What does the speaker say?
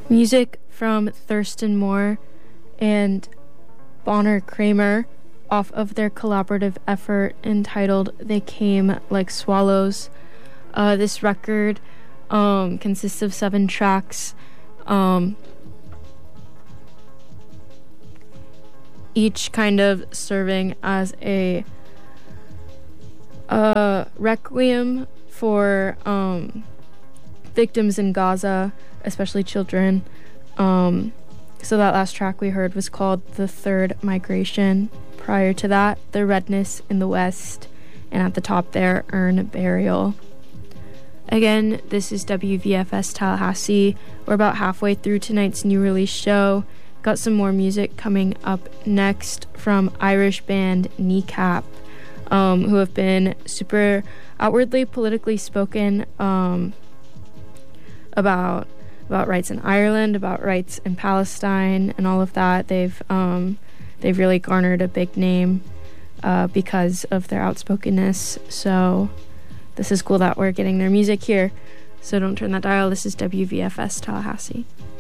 Music from Thurston Moore and Bonner Kramer off of their collaborative effort entitled They Came Like Swallows. This record consists of 7 tracks, each kind of serving as a requiem for victims in Gaza, especially children. So that last track we heard was called The Third Migration. Prior to that, The Redness in the West, and at the top there, Urn Burial. Again, this is WVFS Tallahassee. We're about halfway through tonight's new release show. Got some more music coming up next from Irish band Kneecap, who have been super outwardly politically spoken about rights in Ireland, about rights in Palestine, and all of that. They've really garnered a big name because of their outspokenness. So this is cool that we're getting their music here. So don't turn that dial. This is WVFS Tallahassee.